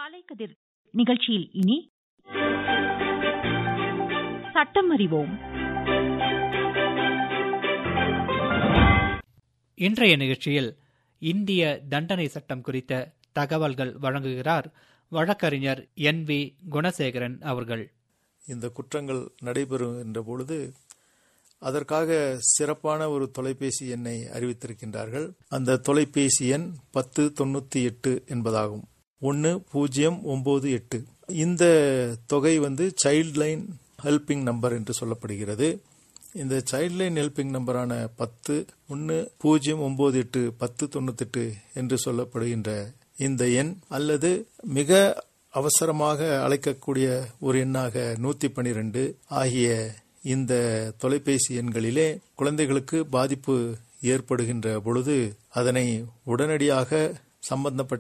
காலை கதிர் நிகழ்ச்சியில் இனி சட்டம் அறிவோம். இன்றைய நிகழ்ச்சியில் இந்திய தண்டனை சட்டம் குறித்த தகவல்கள் வழங்குகிறார் வழக்கறிஞர் NV குணசேகரன் அவர்கள். இந்த குற்றங்கள் நடைபெறுகின்ற பொழுது அதற்காக சிறப்பான ஒரு தொலைபேசி எண்ணை அறிவித்திருக்கின்றார்கள். அந்த தொலைபேசி எண் 1098 என்பதாகும். 1098. இந்த தொகை சைல்ட் லைன் ஹெல்பிங் நம்பர் என்று சொல்லப்படுகிறது. இந்த சைல்ட் லைன் ஹெல்பிங் நம்பரான 1098 1098 என்று சொல்லப்படுகின்ற இந்த எண் அல்லது மிக அவசரமாக அழைக்கக்கூடிய ஒரு எண்ணாக 112 ஆகிய இந்த தொலைபேசி எண்களிலே குழந்தைகளுக்கு பாதிப்பு ஏற்படுகின்ற பொழுது அதனை உடனடியாக சம்பந்தப்பட்ட